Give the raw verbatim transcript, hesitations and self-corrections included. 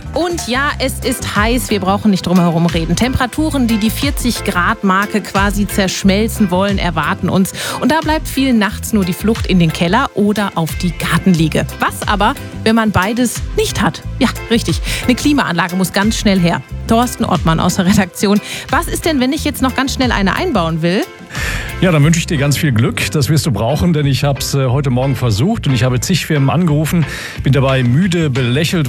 Und ja, es ist heiß, wir brauchen nicht drum herum reden. Temperaturen, die die vierzig Grad Marke quasi zerschmelzen wollen, erwarten uns. Und da bleibt vielen nachts nur die Flucht in den Keller oder auf die Gartenliege. Was aber, wenn man beides nicht hat? Ja, richtig. Eine Klimaanlage muss ganz schnell her. Thorsten Ottmann aus der Redaktion. Was ist denn, wenn ich jetzt noch ganz schnell eine einbauen will? Ja, dann wünsche ich dir ganz viel Glück. Das wirst du brauchen, denn ich habe es heute Morgen versucht und ich habe zig Firmen angerufen, bin dabei müde belächelt